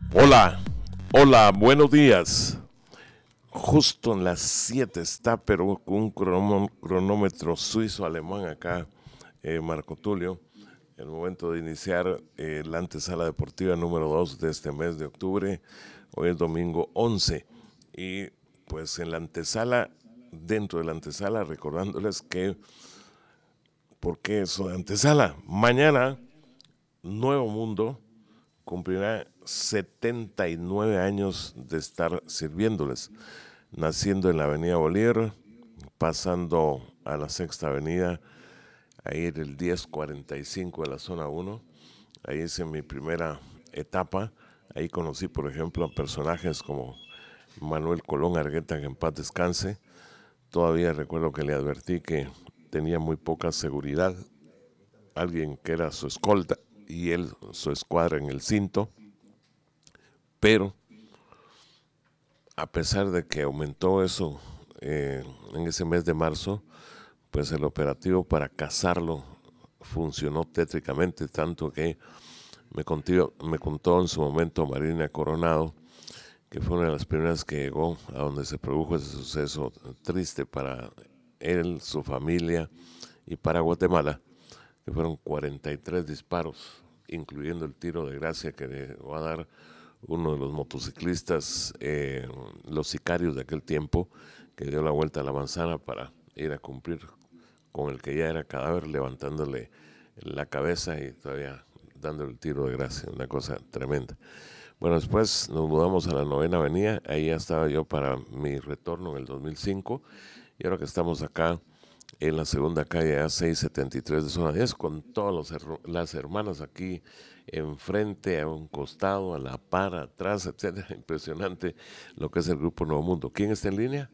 Hola, hola, buenos días. Justo en las 7 está, pero con un cronómetro suizo-alemán acá, Marco Tulio, el momento de iniciar la antesala deportiva número 2 de este mes de octubre. Hoy es domingo 11 y pues en la antesala, dentro de la antesala, recordándoles que, ¿por qué eso de antesala? Mañana, Nuevo Mundo cumplirá 79 años de estar sirviéndoles, naciendo en la Avenida Bolívar, pasando a la Sexta Avenida, ahí en el 1045 de la zona 1. Ahí hice mi primera etapa. Ahí conocí, por ejemplo, a personajes como Manuel Colón Argueta, que en paz descanse. Todavía recuerdo que le advertí que tenía muy poca seguridad. Alguien que era su escolta y él su escuadra en el cinto. Pero a pesar de que aumentó eso en ese mes de marzo, pues el operativo para cazarlo funcionó tétricamente, tanto que me contó en su momento Marina Coronado, que fue una de las primeras que llegó a donde se produjo ese suceso triste para él, su familia y para Guatemala, que fueron 43 disparos, incluyendo el tiro de gracia que le va a dar uno de los motociclistas, los sicarios de aquel tiempo, que dio la vuelta a la manzana para ir a cumplir con el que ya era cadáver, levantándole la cabeza y todavía dándole el tiro de gracia, una cosa tremenda. Bueno, después nos mudamos a la Novena Avenida, ahí ya estaba yo para mi retorno en el 2005, y ahora que estamos acá en la segunda calle A673 de zona 10, con todas las hermanas aquí enfrente, a un costado, a la par, atrás, etcétera. Impresionante lo que es el Grupo Nuevo Mundo. ¿Quién está en línea?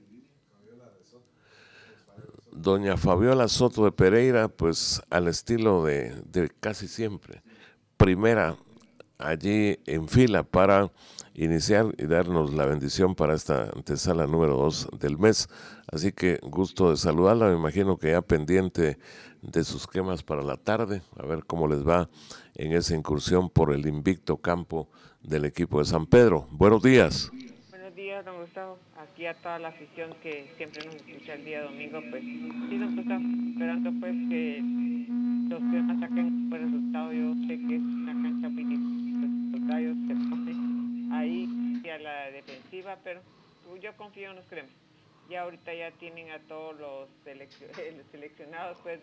Doña Fabiola Soto de Pereira, pues al estilo de casi siempre. Primera allí en fila para iniciar y darnos la bendición para esta antesala número 2 del mes. Así que gusto de saludarla, me imagino que ya pendiente de sus quemas para la tarde, a ver cómo les va en esa incursión por el invicto campo del equipo de San Pedro. Buenos días. Buenos días, don Gustavo. Aquí a toda la afición que siempre nos escucha el día domingo, pues sí, don Gustavo, esperando pues que los que más saquen un buen resultado. Yo sé que es una cancha muy difícil, pues los gallos se ponen ahí a la defensiva, pero yo confío en los cremas. Ya ahorita ya tienen a todos los seleccionados pues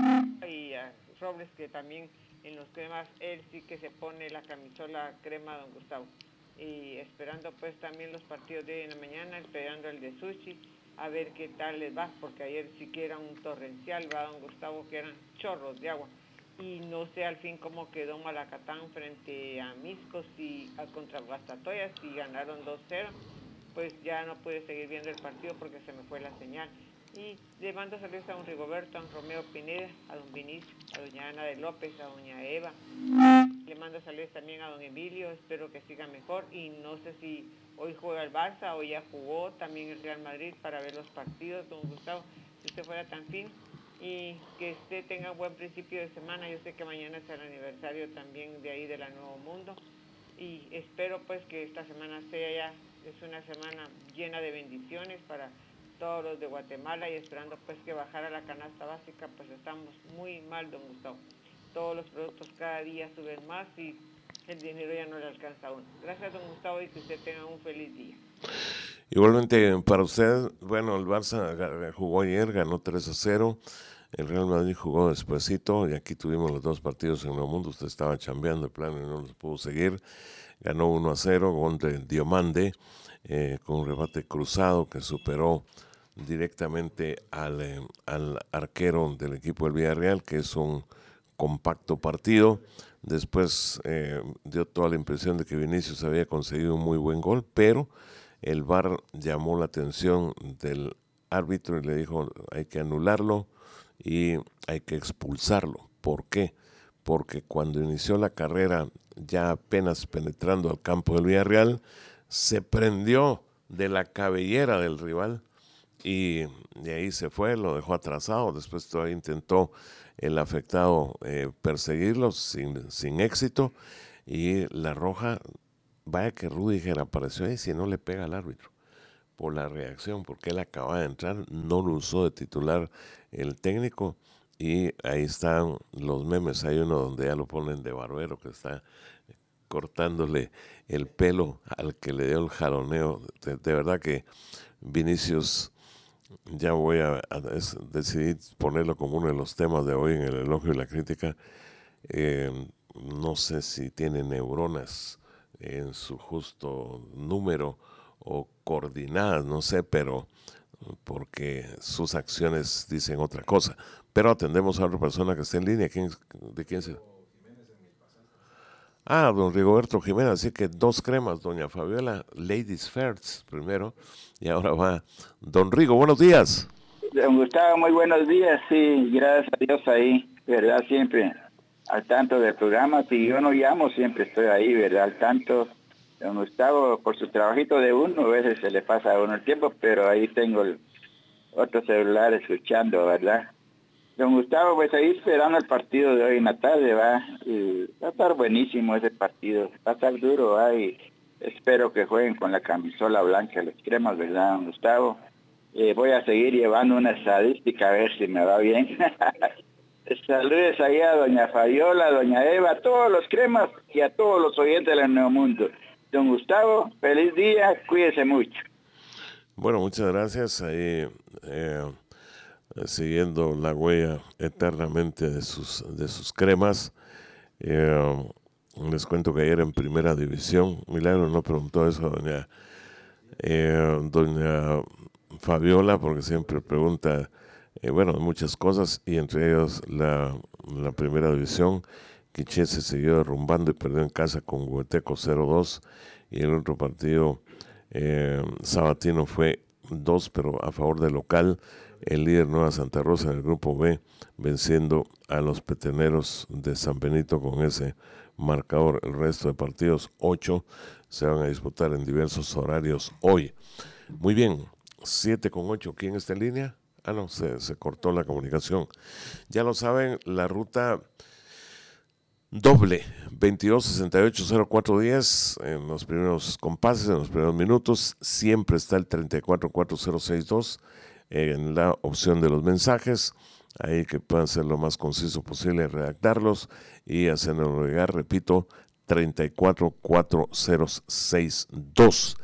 y a Robles, que también en los cremas él sí que se pone la camisola crema, don Gustavo. Y esperando pues también los partidos de hoy en la mañana, esperando el de Sushi, a ver qué tal les va, porque ayer sí que era un torrencial, va don Gustavo, que eran chorros de agua. Y no sé al fin cómo quedó Malacatán frente a Miscos y contra Guastatoya, si ganaron 2-0, pues ya no pude seguir viendo el partido porque se me fue la señal. Y le mando saludos a don Rigoberto, a don Romeo Pineda, a don Vinicio, a doña Ana de López, a doña Eva. Le mando saludos también a don Emilio, espero que siga mejor. Y no sé si hoy juega el Barça o ya jugó también el Real Madrid para ver los partidos, don Gustavo, si usted fuera tan fin. Y que usted tenga un buen principio de semana. Yo sé que mañana es el aniversario también de ahí de la Nuevo Mundo. Y espero pues que esta semana sea ya, es una semana llena de bendiciones para todos los de Guatemala, y esperando pues que bajara la canasta básica, pues estamos muy mal, don Gustavo. Todos los productos cada día suben más y el dinero ya no le alcanza a uno. Gracias, don Gustavo, y que usted tenga un feliz día. Igualmente para usted, bueno, el Barça jugó ayer, ganó 3-0. El Real Madrid jugó despuesito y aquí tuvimos los dos partidos en el mundo. Usted estaba chambeando el plan y no los pudo seguir. Ganó 1-0 gol de Diomande, con un rebate cruzado que superó directamente al arquero del equipo del Villarreal, que es un compacto partido. Después dio toda la impresión de que Vinicius había conseguido un muy buen gol, pero el VAR llamó la atención del árbitro y le dijo hay que anularlo y hay que expulsarlo. ¿Por qué? Porque cuando inició la carrera, ya apenas penetrando al campo del Villarreal, se prendió de la cabellera del rival y de ahí se fue, lo dejó atrasado. Después todavía intentó el afectado perseguirlo sin éxito, y la roja vaya que Rudiger apareció ahí si no le pega al árbitro por la reacción, porque él acaba de entrar, no lo usó de titular el técnico, y ahí están los memes. Hay uno donde ya lo ponen de barbero, que está cortándole el pelo al que le dio el jaloneo. De verdad que Vinicius, ya voy a decidir ponerlo como uno de los temas de hoy en el elogio y la crítica. Eh, no sé si tiene neuronas en su justo número o coordinadas, no sé, pero porque sus acciones dicen otra cosa. Pero atendemos a otra persona que está en línea. ¿De quién se...? Ah, don Rigoberto Jiménez, así que 2 cremas, doña Fabiola, Ladies First primero, y ahora va don Rigo. Buenos días. Don Gustavo, muy buenos días, sí, gracias a Dios ahí, ¿verdad? Siempre al tanto del programa, si yo no llamo, siempre estoy ahí, ¿verdad? Al tanto. Don Gustavo, por su trabajito de uno, a veces se le pasa a uno el tiempo, pero ahí tengo el otro celular escuchando, ¿verdad? Don Gustavo, pues ahí esperando el partido de hoy en la tarde, ¿va? Y va a estar buenísimo ese partido, va a estar duro, ¿va? Y espero que jueguen con la camisola blanca, los cremas, ¿verdad, don Gustavo? Voy a seguir llevando una estadística a ver si me va bien. Saludos ahí a doña Fabiola, doña Eva, a todos los cremas y a todos los oyentes del Nuevo Mundo. Don Gustavo, feliz día, cuídese mucho. Bueno, muchas gracias. Ahí siguiendo la huella eternamente de sus cremas. Les cuento que ayer en Primera División, Milagro no preguntó eso doña Fabiola, porque siempre pregunta, bueno, muchas cosas, y entre ellos la Primera División. Quiché se siguió derrumbando y perdió en casa con Hueteco 0-2, y el otro partido sabatino fue 2, pero a favor del local, el líder Nueva Santa Rosa en el grupo B, venciendo a los peteneros de San Benito con ese marcador. El resto de partidos, 8, se van a disputar en diversos horarios hoy. Muy bien, 7:08, ¿quién está en línea? Ah, no, se cortó la comunicación. Ya lo saben, la ruta doble, 2268-0410, en los primeros compases, en los primeros minutos, siempre está el 344062 en la opción de los mensajes, ahí que puedan ser lo más conciso posible, redactarlos y hacernos llegar, repito, 344062.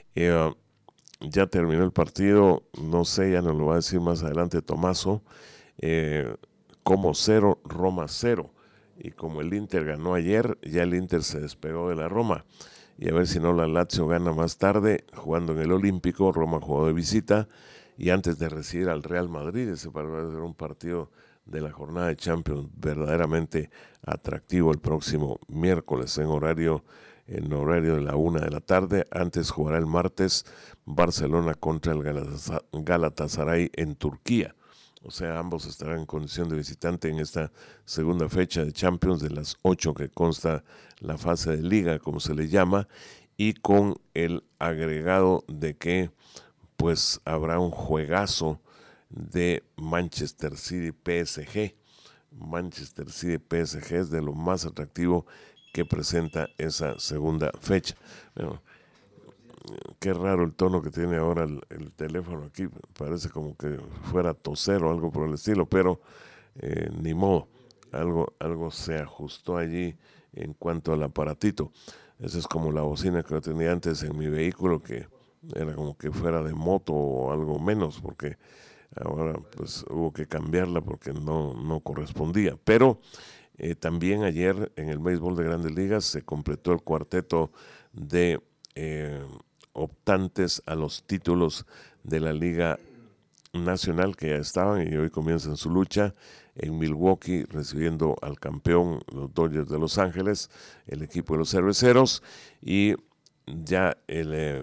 Ya terminó el partido, no sé, ya nos lo va a decir más adelante Tomaso, como 0, Roma 0. Y como el Inter ganó ayer, ya el Inter se despegó de la Roma. Y a ver si no la Lazio gana más tarde, jugando en el Olímpico. Roma jugó de visita, y antes de recibir al Real Madrid, ese va a ser un partido de la jornada de Champions verdaderamente atractivo el próximo miércoles en horario de la 1 de la tarde. Antes jugará el martes Barcelona contra el Galatasaray en Turquía. O sea, ambos estarán en condición de visitante en esta segunda fecha de Champions, de las 8 que consta la fase de liga, como se le llama, y con el agregado de que pues habrá un juegazo de Manchester City PSG. Manchester City PSG es de lo más atractivo que presenta esa segunda fecha. Bueno, qué raro el tono que tiene ahora el teléfono aquí, parece como que fuera toser o algo por el estilo, pero ni modo, algo se ajustó allí en cuanto al aparatito. Esa es como la bocina que yo tenía antes en mi vehículo, que era como que fuera de moto o algo menos, porque ahora pues hubo que cambiarla porque no correspondía. Pero también ayer en el béisbol de Grandes Ligas se completó el cuarteto de optantes a los títulos de la Liga Nacional, que ya estaban y hoy comienzan su lucha en Milwaukee, recibiendo al campeón, los Dodgers de Los Ángeles, el equipo de los Cerveceros, y ya el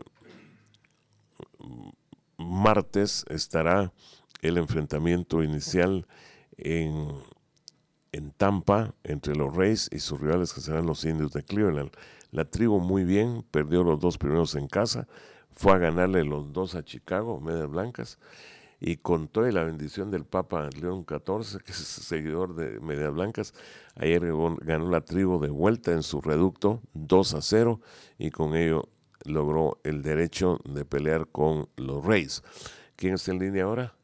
martes estará el enfrentamiento inicial en Tampa entre los Rays y sus rivales, que serán los Indios de Cleveland. La tribu muy bien, perdió los 2 primeros en casa, fue a ganarle los 2 a Chicago, medias blancas, y con toda la bendición del Papa León XIV, que es seguidor de Medias Blancas, ayer ganó la tribu de vuelta en su reducto 2-0 y con ello logró el derecho de pelear con los Rays. ¿Quién está en línea ahora?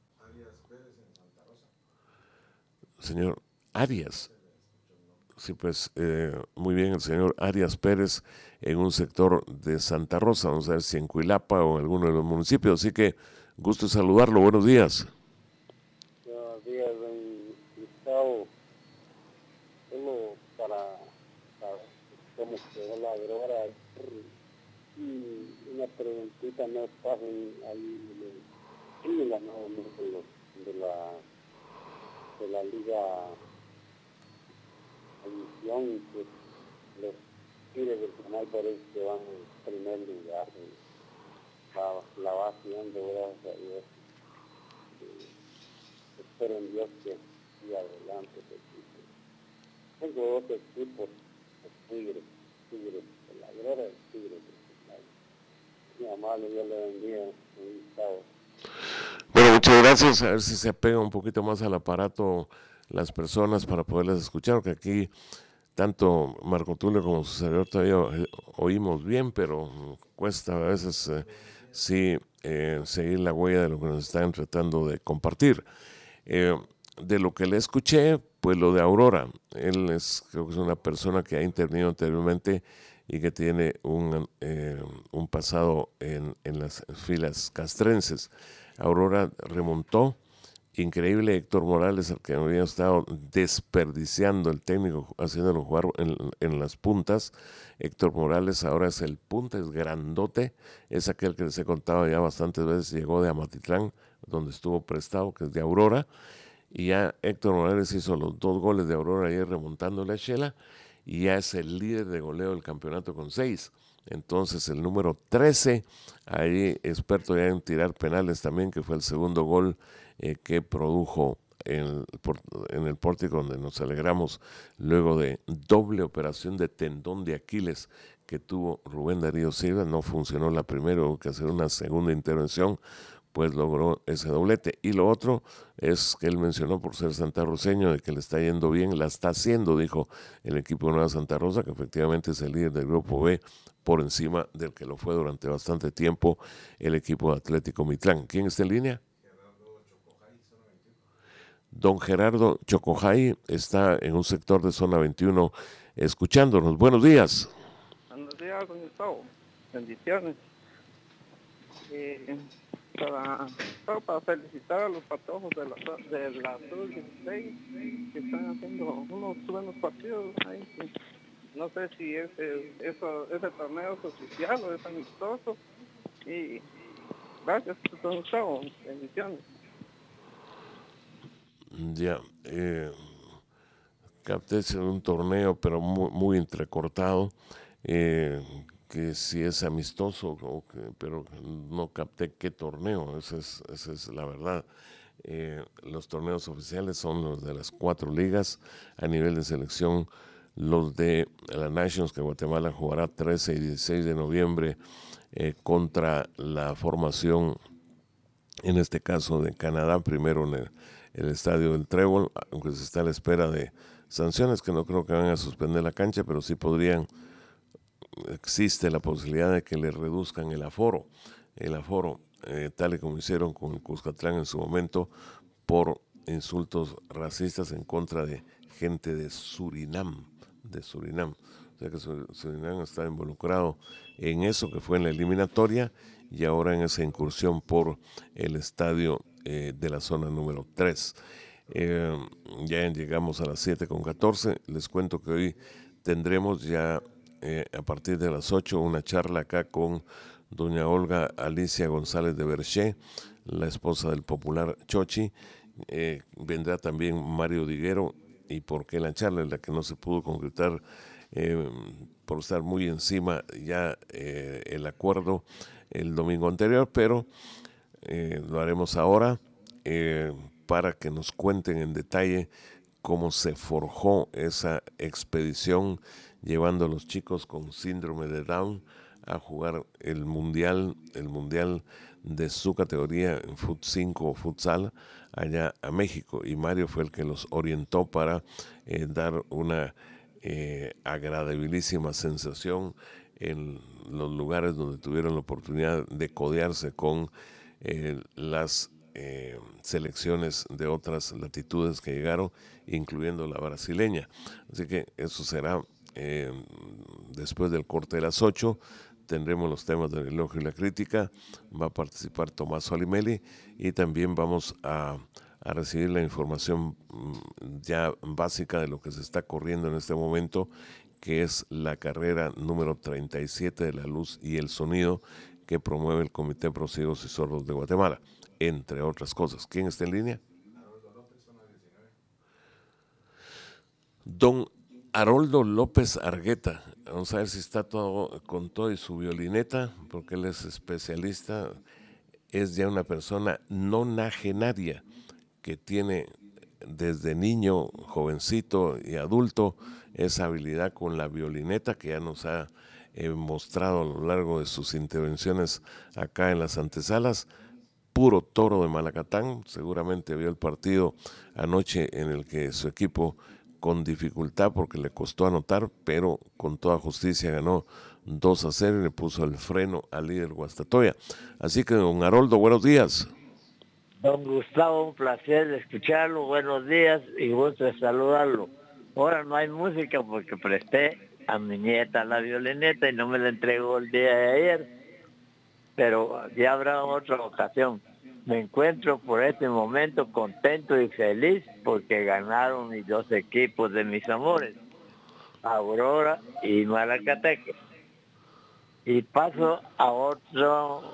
Señor Arias. Sí, pues muy bien, el señor Arias Pérez en un sector de Santa Rosa, vamos a ver si en Cuilapa o en alguno de los municipios, así que gusto saludarlo, buenos días. Buenos días, don Gustavo. Solo para saber cómo quedó la Aurora y una preguntita no pasen ahí en la nueva de la Liga Edición, que los Tigres del Canal parece que van en primer lugar. La va haciendo, gracias a Dios. Espero en Dios que siga adelante ese equipo. Tengo dos equipos, los Tigres, la Aurora del Tigres. Mi amable, Dios le bendiga, Gustavo. Bueno, muchas gracias. A ver si se apega un poquito más al aparato las personas para poderles escuchar, porque aquí tanto Marco Tulio como su servidor todavía oímos bien, pero cuesta a veces seguir la huella de lo que nos están tratando de compartir. De lo que le escuché, pues lo de Aurora. Él creo que es una persona que ha intervenido anteriormente y que tiene un pasado en las filas castrenses. Aurora remontó, increíble Héctor Morales, el que había estado desperdiciando el técnico, haciéndolo jugar en las puntas. Héctor Morales ahora es el punta, es grandote, es aquel que les he contado ya bastantes veces, llegó de Amatitlán, donde estuvo prestado, que es de Aurora, y ya Héctor Morales hizo los 2 goles de Aurora ayer remontándole a Shela, y ya es el líder de goleo del campeonato con 6. Entonces el número 13, ahí experto ya en tirar penales también, que fue el segundo gol que produjo en el pórtico, donde nos alegramos luego de doble operación de tendón de Aquiles que tuvo Rubén Darío Silva. No funcionó la primera, hubo que hacer una segunda intervención, pues logró ese doblete. Y lo otro es que él mencionó, por ser santarroseño, de que le está yendo bien, la está haciendo, dijo el equipo de Nueva Santa Rosa, que efectivamente es el líder del grupo B, por encima del que lo fue durante bastante tiempo el equipo de Atlético Mitlán. ¿Quién está en línea? Don Gerardo Chocojay está en un sector de zona 21 escuchándonos. Buenos días. Buenos días, don Gustavo. Bendiciones. Para felicitar a los patojos de la Sub-16 que están haciendo unos buenos partidos ahí. No sé si ese torneo es oficial o es amistoso. Y gracias, don Gustavo. Bendiciones. Ya, capté un torneo, pero muy entrecortado, que si es amistoso, pero no capté qué torneo, esa es la verdad. Los torneos oficiales son los de las 4 ligas a nivel de selección, los de la Nations, que Guatemala jugará 13 y 16 de noviembre contra la formación, en este caso de Canadá, primero en el estadio del Trébol, aunque se está a la espera de sanciones que no creo que van a suspender la cancha, pero sí existe la posibilidad de que le reduzcan el aforo, tal y como hicieron con el Cuscatlán en su momento, por insultos racistas en contra de gente de Surinam. O sea que Surinam está involucrado en eso, que fue en la eliminatoria, y ahora en esa incursión por el estadio de la zona número 3. Ya llegamos a las 7:14. Les cuento que hoy tendremos ya a partir de las 8 una charla acá con doña Olga Alicia González de Berché, la esposa del popular Chochi. Vendrá también Mario Diguero, y por qué la charla, en la que no se pudo concretar por estar muy encima ya el acuerdo el domingo anterior, pero lo haremos ahora para que nos cuenten en detalle cómo se forjó esa expedición llevando a los chicos con síndrome de Down a jugar el mundial de su categoría en Fut 5 o futsal allá a México, y Mario fue el que los orientó para dar una agradabilísima sensación en los lugares donde tuvieron la oportunidad de codearse con las selecciones de otras latitudes que llegaron, incluyendo la brasileña. Así que eso será después del corte de las 8. Tendremos los temas del elogio y la crítica. Va a participar Tomás Solimeli y también vamos a recibir la información ya básica de lo que se está corriendo en este momento, que es la carrera número 37 de la luz y el sonido que promueve el Comité Pro Ciegos y Sordos de Guatemala, entre otras cosas. ¿Quién está en línea? Don Haroldo López Argueta. Vamos a ver si está todo con todo y su violineta, porque él es especialista. Es ya una persona nonagenaria que tiene desde niño, jovencito y adulto esa habilidad con la violineta que ya nos ha mostrado a lo largo de sus intervenciones acá en las antesalas. Puro toro de Malacatán. Seguramente vio el partido anoche en el que su equipo, con dificultad porque le costó anotar, pero con toda justicia ganó 2-0 y le puso el freno al líder Guastatoya. Así que, don Haroldo, buenos días. Don Gustavo, un placer escucharlo, buenos días y gusto de saludarlo. Ahora no hay música porque presté a mi nieta la violineta y no me la entregó el día de ayer, pero ya habrá otra ocasión. Me encuentro por este momento contento y feliz porque ganaron mis dos equipos de mis amores, Aurora y Malacateco. Y paso a otro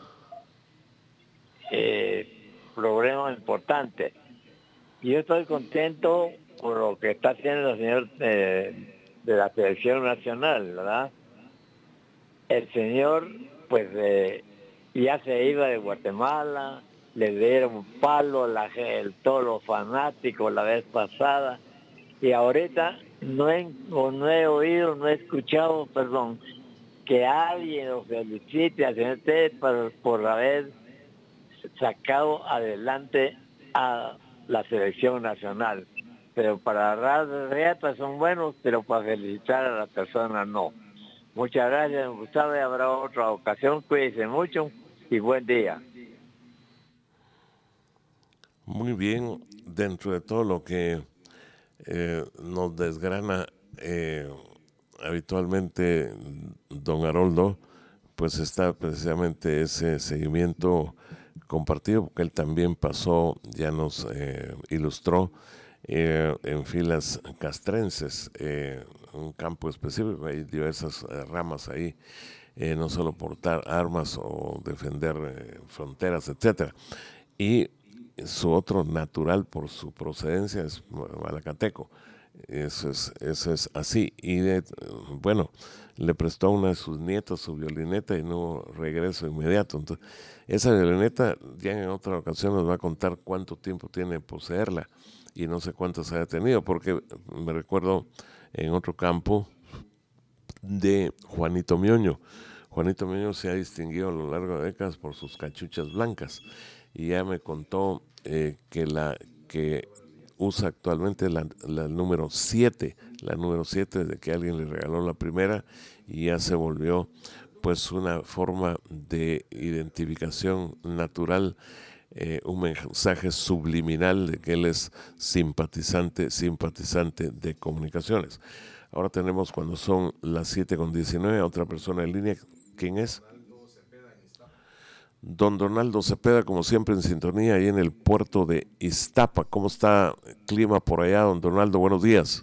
problema importante. Yo estoy contento por lo que está haciendo el señor de la selección nacional, ¿verdad? El señor, pues, ya se iba de Guatemala, le dieron palo a todos los fanáticos la vez pasada, y ahorita no he oído, no he escuchado, perdón, que alguien lo felicite al señor Ted por haber sacado adelante a la selección nacional. Pero para agarrar de reata son buenos, pero para felicitar a la persona no. Muchas gracias, Gustavo, y habrá otra ocasión. Cuídense mucho y buen día. Muy bien, dentro de todo lo que nos desgrana habitualmente don Haroldo, pues está precisamente ese seguimiento compartido, porque él también pasó, ya nos ilustró en filas castrenses, un campo específico, hay diversas ramas ahí, no solo portar armas o defender fronteras, etcétera. Y su otro natural por su procedencia es malacateco. Eso es así. Y bueno, le prestó a una de sus nietas su violineta y no regreso inmediato. Entonces, esa violineta ya en otra ocasión nos va a contar cuánto tiempo tiene poseerla y no sé cuántas haya tenido, porque me recuerdo en otro campo de Juanito Mioño. Juanito Mioño se ha distinguido a lo largo de décadas por sus cachuchas blancas y ya me contó que usa actualmente la número 7, desde que alguien le regaló la primera, y ya se volvió pues una forma de identificación natural, un mensaje subliminal de que él es simpatizante de comunicaciones. Ahora tenemos, cuando son las 7:19, a otra persona en línea. ¿Quién es? Don Donaldo Cepeda, como siempre en sintonía, ahí en el puerto de Iztapa. ¿Cómo está el clima por allá, don Donaldo? Buenos días.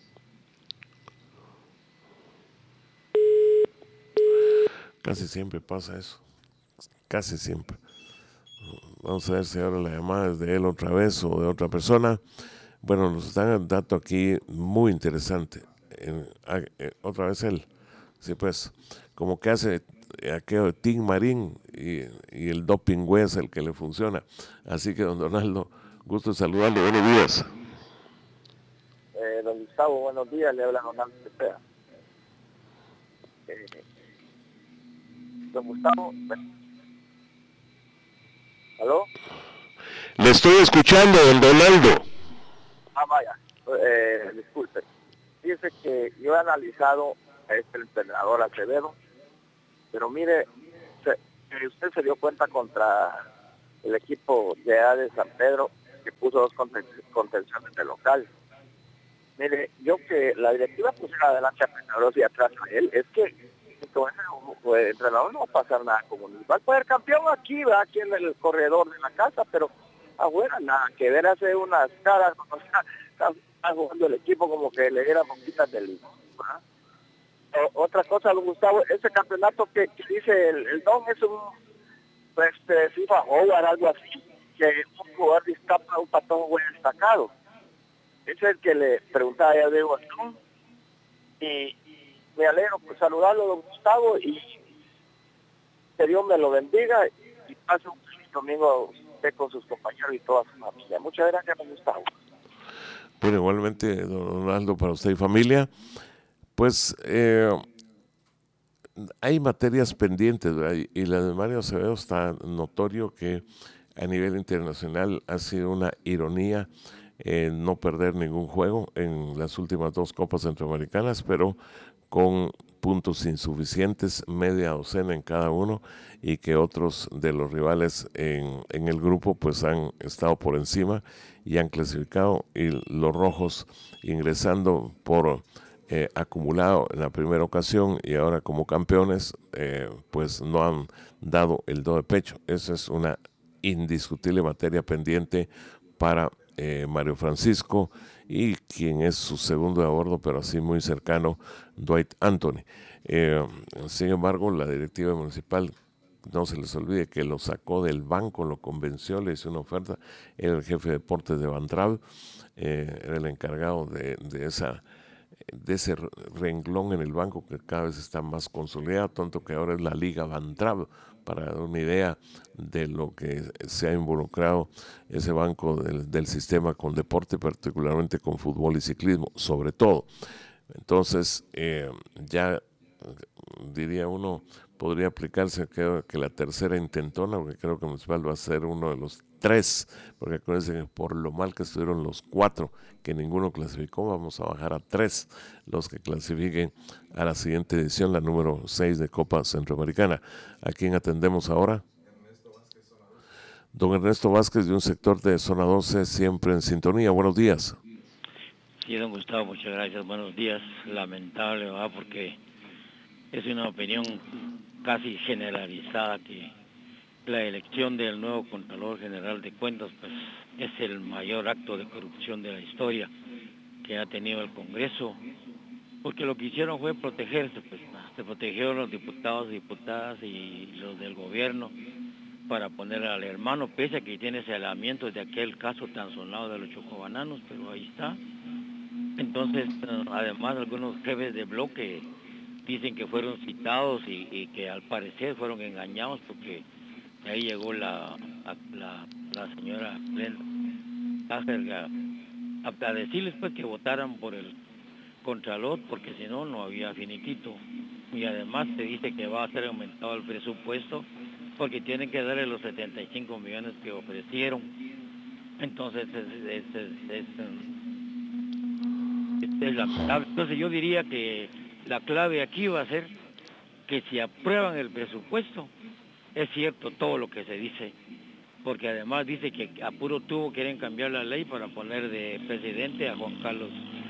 Casi siempre pasa eso. Casi siempre. Vamos a ver si ahora la llamada es de él otra vez o de otra persona. Bueno, nos están dando dato aquí muy interesante. Otra vez él. Sí, pues, como que hace aquello de Tim Marín y el doping es el que le funciona. Así que, don Donaldo, gusto de saludarlo. Buenos días. Don Gustavo, buenos días. Le habla Donaldo Cepeda. don Gustavo. ¿Aló? Le estoy escuchando, don Donaldo. Vaya, disculpe. Dice que yo he analizado a este entrenador Acevedo, pero mire, usted se dio cuenta contra el equipo de A de San Pedro, que puso 2 contenciones de local. Mire, yo que la directiva pusiera adelante a Peñarol y atrás a él, es que con ese entrenador no va a pasar nada como va a poder campeón aquí, ¿verdad? Aquí en el corredor de la casa, pero afuera nada que ver, hace unas caras cuando está jugando el equipo como que le diera poquitas de limón. Otra cosa, don Gustavo, ese campeonato que dice el Don es un FIFA Howard, algo así, que un jugador discapa un patojo muy destacado. Ese es el que le preguntaba ya de Don, y me alegro por saludarlo, don Gustavo, y que Dios me lo bendiga y pase un feliz domingo usted con sus compañeros y toda su familia. Muchas gracias, don Gustavo. Bueno, igualmente, don Donaldo, para usted y familia. Pues hay materias pendientes, ¿verdad? Y la de Mario Acevedo está notorio que a nivel internacional ha sido una ironía no perder ningún juego en las últimas 2 Copas Centroamericanas, pero con puntos insuficientes, media docena en cada uno, y que otros de los rivales en el grupo pues han estado por encima y han clasificado, y los rojos ingresando por acumulado en la primera ocasión y ahora como campeones pues no han dado el do de pecho. Esa es una indiscutible materia pendiente para Mario Francisco y quien es su segundo de a bordo, pero así muy cercano, Dwight Anthony. Sin embargo, la directiva municipal, no se les olvide que lo sacó del banco, lo convenció, le hizo una oferta, era el jefe de deportes de Van Traub, era el encargado de ese renglón en el banco que cada vez está más consolidado, tanto que ahora es la Liga Van Traub, para dar una idea de lo que se ha involucrado ese banco del sistema con deporte, particularmente con fútbol y ciclismo, sobre todo. Entonces, ya diría uno, podría aplicarse que la tercera intentona, porque creo que Municipal va a ser uno de los 3, porque acuérdense que por lo mal que estuvieron los 4, que ninguno clasificó, vamos a bajar a 3 los que clasifiquen a la siguiente edición, la número 6 de Copa Centroamericana. ¿A quién atendemos ahora? Don Ernesto Vázquez, de un sector de Zona 12, siempre en sintonía. Buenos días. Sí, don Gustavo, muchas gracias. Buenos días. Lamentable, ¿verdad? Porque es una opinión casi generalizada que la elección del nuevo Contralor General de Cuentas pues es el mayor acto de corrupción de la historia que ha tenido el Congreso, porque lo que hicieron fue protegerse, pues se protegieron los diputados y diputadas y los del gobierno para poner al hermano, pese a que tiene señalamientos de aquel caso tan sonado de los chocobananos, pero ahí está. Entonces, además, algunos jefes de bloque dicen que fueron citados y que al parecer fueron engañados porque ahí llegó la señora Glenda a decirles pues que votaran por el Contralor porque si no, no había finiquito. Y además se dice que va a ser aumentado el presupuesto porque tienen que darle los 75 millones que ofrecieron. Entonces es lamentable. Entonces yo diría que la clave aquí va a ser que si aprueban el presupuesto, es cierto todo lo que se dice, porque además dice que a puro tubo quieren cambiar la ley para poner de presidente a Juan Carlos,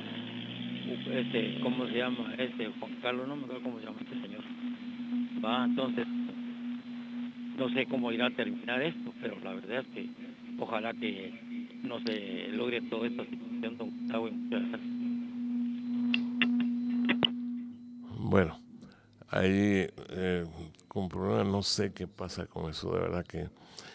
¿cómo se llama? Juan Carlos, no me acuerdo cómo se llama este señor. Entonces, no sé cómo irá a terminar esto, pero la verdad es que ojalá que no se logre toda esta situación, don Gustavo, y muchas gracias. Bueno, ahí con problema, no sé qué pasa con eso, de verdad que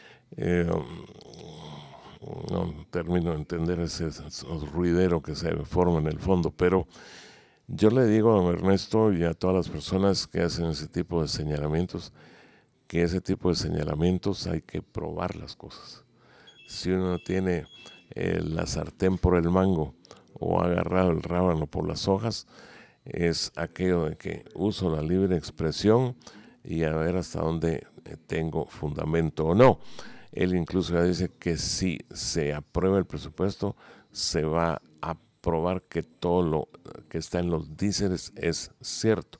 no termino de entender ese ruidero que se forma en el fondo, pero yo le digo a don Ernesto y a todas las personas que hacen ese tipo de señalamientos, que ese tipo de señalamientos hay que probar las cosas. Si uno tiene la sartén por el mango o ha agarrado el rábano por las hojas, es aquello de que uso la libre expresión y a ver hasta dónde tengo fundamento o no. Él incluso ya dice que si se aprueba el presupuesto, se va a probar que todo lo que está en los diésels es cierto.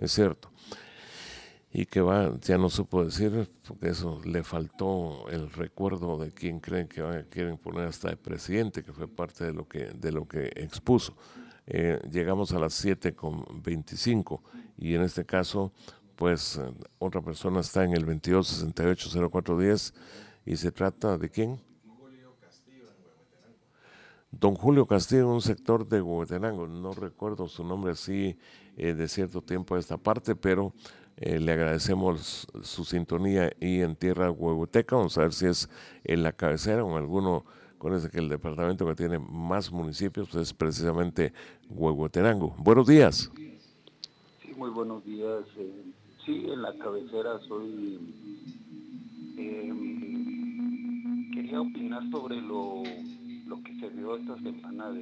Y que ya no supo decir, porque eso le faltó el recuerdo de quien creen que quieren poner hasta de presidente, que fue parte de lo que expuso. Llegamos a las 7:25 y en este caso, pues otra persona está en el 22680410 y se trata de ¿quién? Don Julio Castillo, en un sector de Huehuetenango, no recuerdo su nombre así de cierto tiempo a esta parte, pero le agradecemos su sintonía y en tierra huehueteca. Vamos a ver si es en la cabecera o en alguno. Acuérdense que el departamento que tiene más municipios pues, es precisamente Huehuetenango. Buenos días. Sí, muy buenos días. Sí, en la cabecera soy. Quería opinar sobre lo que se dio esta semana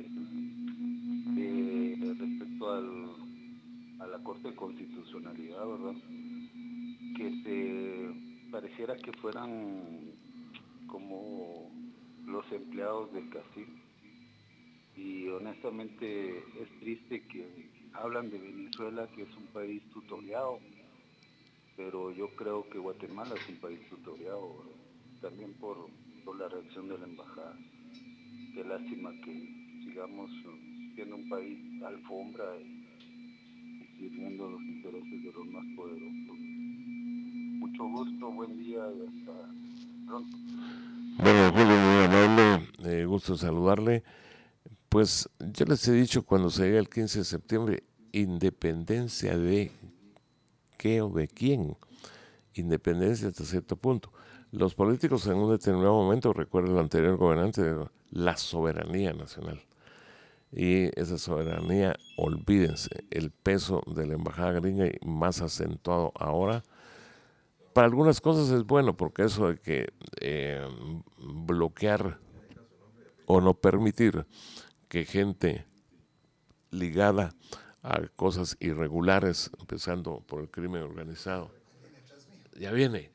respecto a la Corte de Constitucionalidad, ¿verdad? Que se pareciera que fueran como los empleados del CACIF. Y honestamente es triste que hablan de Venezuela, que es un país tutoriado, pero yo creo que Guatemala es un país tutoriado, ¿verdad? También por la reacción de la embajada. Qué lástima que sigamos siendo un país alfombra y sirviendo los intereses de los más poderosos. Mucho gusto, buen día y hasta pronto. Bueno, Julio, muy amable, gusto saludarle. Pues yo les he dicho cuando se llega el 15 de septiembre, independencia de qué o de quién, independencia hasta cierto punto. Los políticos en un determinado momento, recuerda el anterior gobernante, la soberanía nacional. Y esa soberanía, olvídense, el peso de la embajada gringa y más acentuado ahora. Para algunas cosas es bueno, porque eso de que bloquear o no permitir que gente ligada a cosas irregulares, empezando por el crimen organizado. Ya viene.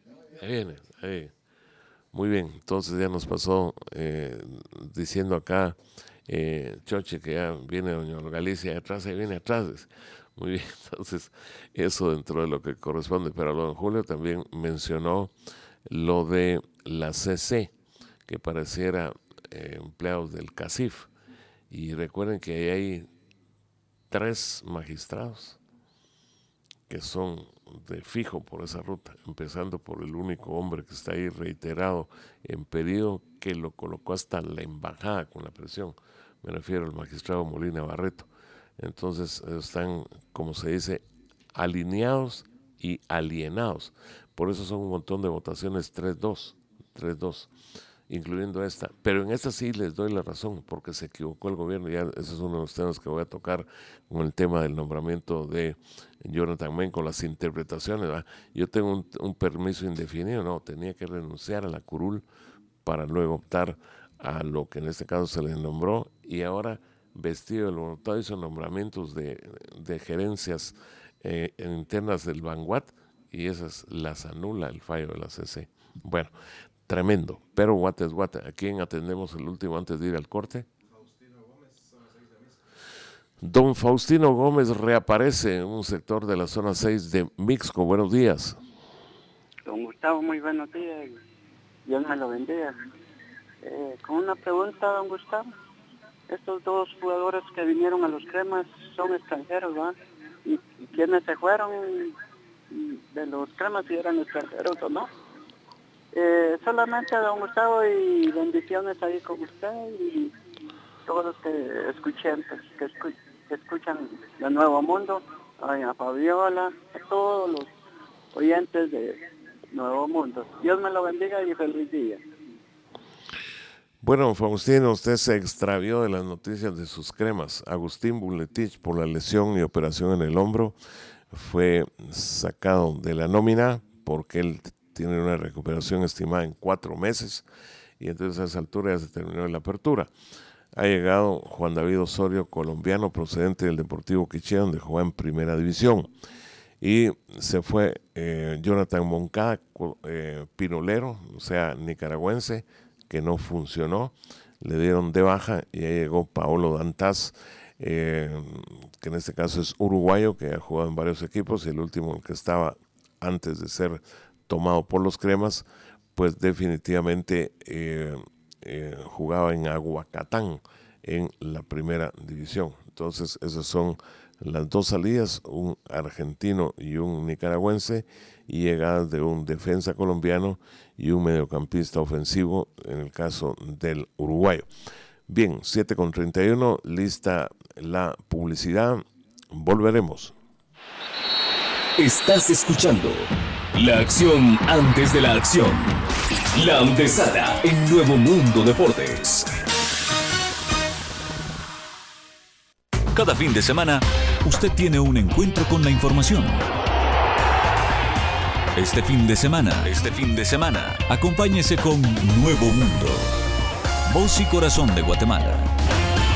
Muy bien, entonces ya nos pasó diciendo acá Choche que ya viene doña Galicia atrás, ahí viene atrás. Muy bien, entonces eso dentro de lo que corresponde. Pero don Julio también mencionó lo de la CC, que pareciera empleados del CACIF. Y recuerden que ahí hay 3 magistrados que son de fijo por esa ruta, empezando por el único hombre que está ahí reiterado en pedido, que lo colocó hasta la embajada con la presión. Me refiero al magistrado Molina Barreto. Entonces están, como se dice, alineados y alienados. Por eso son un montón de votaciones 3-2, incluyendo esta. Pero en esta sí les doy la razón, porque se equivocó el gobierno. Ya ese es uno de los temas que voy a tocar con el tema del nombramiento de Jonathan Mencos, con las interpretaciones, ¿verdad? Yo tengo un permiso indefinido, no, tenía que renunciar a la curul para luego optar a lo que en este caso se le nombró, y ahora vestido del voluntad hizo nombramientos de gerencias internas del Vanguard, y esas las anula el fallo de la CC. Bueno, tremendo, pero guate es guate. ¿A quién atendemos el último antes de ir al corte? Don Faustino Gómez reaparece en un sector de la zona 6 de Mixco. Buenos días. Don Gustavo, muy buenos días. Dios me lo bendiga. Con una pregunta, don Gustavo. Estos 2 jugadores que vinieron a los Cremas son extranjeros, ¿verdad? ¿Y quiénes se fueron de los Cremas, si eran extranjeros o no? Solamente, don Gustavo, y bendiciones ahí con usted y todos los que escuchan de Nuevo Mundo, a Fabiola, a todos los oyentes de Nuevo Mundo. Dios me lo bendiga y feliz día. Bueno, Faustino, usted se extravió de las noticias de sus Cremas. Agustín Buletich, por la lesión y operación en el hombro, fue sacado de la nómina porque él tiene una recuperación estimada en 4 meses y entonces a esa altura ya se terminó la apertura. Ha llegado Juan David Osorio, colombiano procedente del Deportivo Quiché, donde juega en Primera División. y se fue Jonathan Moncada, pinolero, o sea, nicaragüense, que no funcionó, le dieron de baja y ahí llegó Paolo Dantas, que en este caso es uruguayo, que ha jugado en varios equipos, y el último que estaba antes de ser tomado por los cremas, pues definitivamente jugaba en Aguacatán, en la primera división. Entonces esas son las dos salidas, un argentino y un nicaragüense, y llegadas de un defensa colombiano y un mediocampista ofensivo en el caso del uruguayo. Bien, 7:31, lista la publicidad, volveremos. Estás escuchando la acción antes de la acción, la antesala en Nuevo Mundo Deportes. Cada fin de semana, usted tiene un encuentro con la información. Este fin de semana, acompáñese con Nuevo Mundo, voz y corazón de Guatemala.